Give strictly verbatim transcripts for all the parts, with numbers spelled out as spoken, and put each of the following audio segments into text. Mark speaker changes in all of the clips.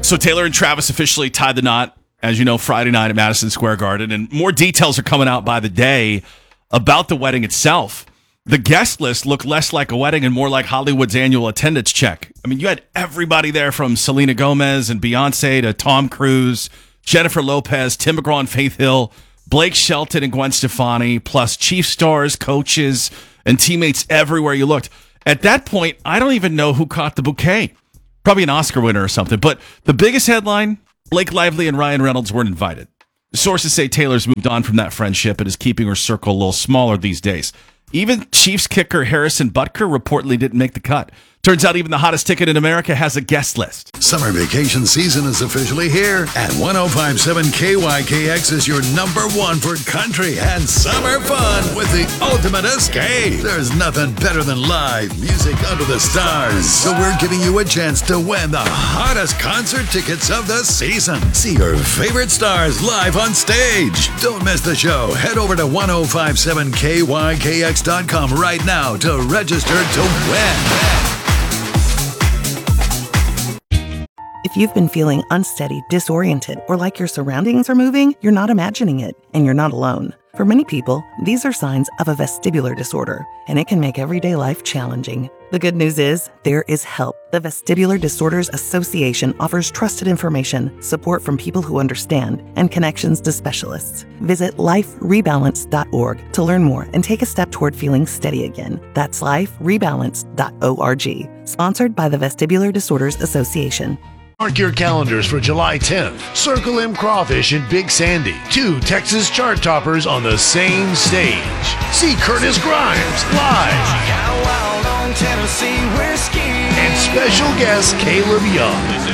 Speaker 1: So Taylor and Travis officially tied the knot, as you know, Friday night at Madison Square Garden, and more details are coming out by the day about the wedding itself. The guest list looked less like a wedding and more like Hollywood's annual attendance check. I mean, you had everybody there from Selena Gomez and Beyonce to Tom Cruise, Jennifer Lopez, Tim McGraw and Faith Hill, Blake Shelton and Gwen Stefani, plus chief stars, coaches, and teammates everywhere you looked. At that point, I don't even know who caught the bouquet. Probably an Oscar winner or something. But the biggest headline, Blake Lively and Ryan Reynolds weren't invited. Sources say Taylor's moved on from that friendship and is keeping her circle a little smaller these days. Even Chiefs kicker Harrison Butker reportedly didn't make the cut. Turns out even the hottest ticket in America has a guest list.
Speaker 2: Summer vacation season is officially here, and one oh five point seven K Y K X is your number one for country and summer fun with the ultimate escape. There's nothing better than live music under the stars, so we're giving you a chance to win the hottest concert tickets of the season. See your favorite stars live on stage. Don't miss the show. Head over to one oh five point seven K Y K X dot com right now to register to win.
Speaker 3: If you've been feeling unsteady, disoriented, or like your surroundings are moving, you're not imagining it, and you're not alone. For many people, these are signs of a vestibular disorder, and it can make everyday life challenging. The good news is, there is help. The Vestibular Disorders Association offers trusted information, support from people who understand, and connections to specialists. Visit life rebalance dot org to learn more and take a step toward feeling steady again. That's life rebalance dot org. Sponsored by the Vestibular Disorders Association.
Speaker 4: Mark your calendars for July tenth. Circle M Crawfish in Big Sandy. Two Texas chart toppers on the same stage. See Curtis Grimes live. And special guest Caleb Young.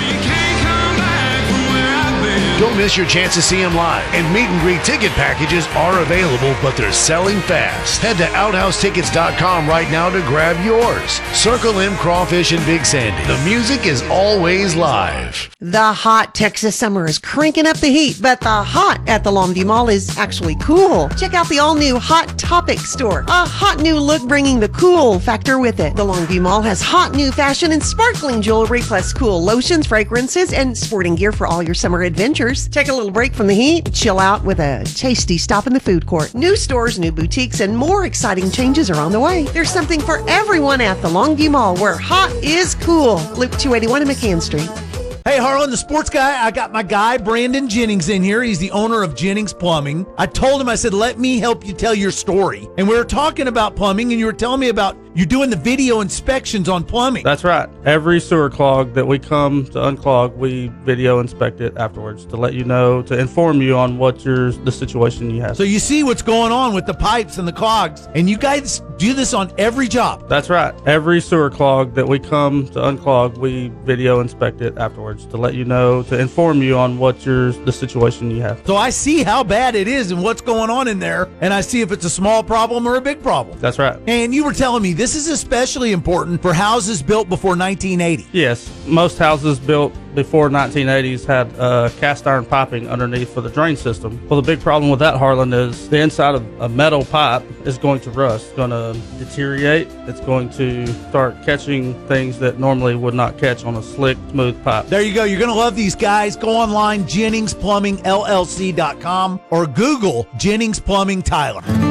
Speaker 4: Don't miss your chance to see him live. And meet and greet ticket packages are available, but they're selling fast. Head to outhouse tickets dot com right now to grab yours. Circle M Crawfish in Big Sandy. The music is always live.
Speaker 5: The hot Texas summer is cranking up the heat, but the hot at the Longview Mall is actually cool. Check out the all-new Hot Topic store. A hot new look bringing the cool factor with it. The Longview Mall has hot new fashion and sparkling jewelry, plus cool lotions, fragrances, and sporting gear for all your summer adventures. Take a little break from the heat, chill out with a tasty stop in the food court. New stores, new boutiques, and more exciting changes are on the way. There's something for everyone at the Longview Mall, where hot is cool. Loop two eighty-one and McCann Street.
Speaker 6: Hey, Harlan, the sports guy, I got my guy, Brandon Jennings, in here. He's the owner of Jennings Plumbing. I told him, I said, let me help you tell your story. And we were talking about plumbing, and you were telling me about you doing the video inspections on plumbing.
Speaker 7: That's right. Every sewer clog that we come to unclog, we video inspect it afterwards to let you know, to inform you on what your the situation you have.
Speaker 6: So you see what's going on with the pipes and the clogs, and you guys do this on every job.
Speaker 7: That's right. Every sewer clog that we come to unclog, we video inspect it afterwards to let you know, to inform you on what your the situation you have.
Speaker 6: So I see how bad it is and what's going on in there, and I see if it's a small problem or a big problem.
Speaker 7: That's right.
Speaker 6: And you were telling me this is especially important for houses built before nineteen eighty.
Speaker 7: Yes, most houses built before nineteen eighties had uh, cast iron piping underneath for the drain system. Well, the big problem with that, Harlan, is the inside of a metal pipe is going to rust, it's going to deteriorate, it's going to start catching things that normally would not catch on a slick, smooth pipe.
Speaker 6: There you go. You're going to love these guys. Go online, Jennings Plumbing L L C dot com, or Google Jennings Plumbing Tyler.